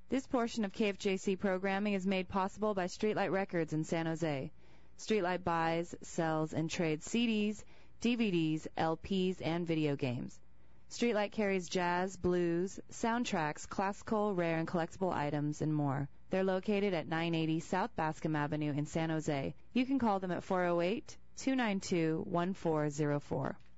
This portion of KFJC programming is made possible by Streetlight Records in San Jose. Streetlight buys, sells, and trades CDs, DVDs, LPs, and video games. Streetlight carries jazz, blues, soundtracks, classical, rare, and collectible items, and more. They're located at 980 South Bascom Avenue in San Jose. You can call them at 408-292-1404.